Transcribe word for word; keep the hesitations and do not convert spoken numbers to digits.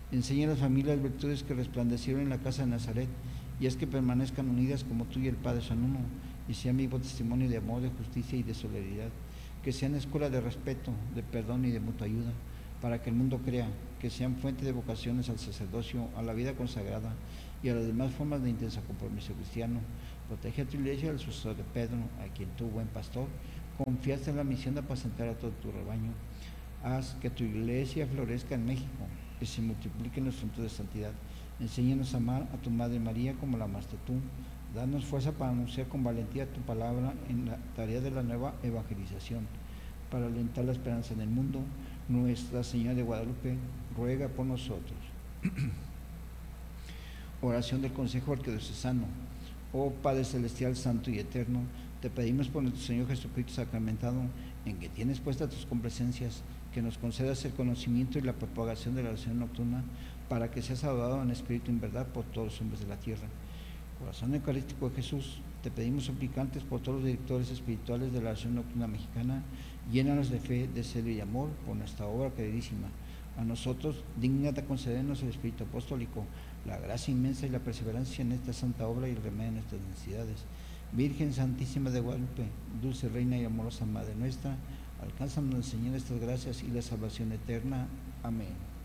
Enseña a las familias virtudes que resplandecieron en la casa de Nazaret, y es que permanezcan unidas como tú y el Padre son uno, y sean vivo testimonio de amor, de justicia y de solidaridad, que sean escuela de respeto, de perdón y de mutua ayuda, para que el mundo crea, que sean fuente de vocaciones al sacerdocio, a la vida consagrada y a las demás formas de intenso compromiso cristiano. Protege a tu iglesia del sucesor de Pedro, a quien tú, buen pastor, confiaste en la misión de apacentar a todo tu rebaño. Haz que tu iglesia florezca en México, que se multipliquen los frutos de santidad. Enséñanos a amar a tu Madre María como la amaste tú. Danos fuerza para anunciar con valentía tu palabra en la tarea de la nueva evangelización, para alentar la esperanza en el mundo. Nuestra Señora de Guadalupe, ruega por nosotros. Oración del Consejo Arquidiocesano. Oh Padre Celestial, Santo y Eterno, te pedimos por nuestro Señor Jesucristo sacramentado, en que tienes puestas tus complacencias, que nos concedas el conocimiento y la propagación de la oración nocturna, para que seas adorado en espíritu y en verdad por todos los hombres de la tierra. Corazón Eucarístico de Jesús, te pedimos suplicantes por todos los directores espirituales de la oración nocturna mexicana, llénanos de fe, de celo y de amor por nuestra obra queridísima. A nosotros, dígnate concedernos el Espíritu Apostólico, la gracia inmensa y la perseverancia en esta santa obra y el remedio en nuestras necesidades. Virgen Santísima de Guadalupe, dulce Reina y amorosa Madre nuestra, alcánzanos, Señor, estas gracias y la salvación eterna. Amén.